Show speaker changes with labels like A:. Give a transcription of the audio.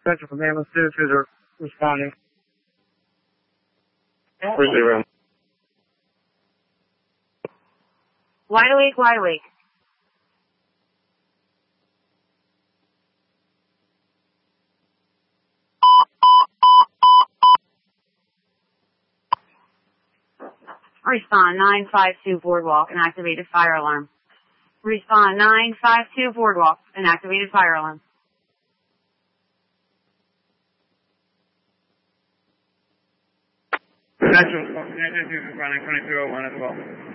A: Central from ambulance services are responding.
B: 30.
C: Wide awake, wide awake. Respond 952 Boardwalk and activated fire alarm. Respond 952 Boardwalk and activated fire alarm.
A: Central, responding 2201 as well.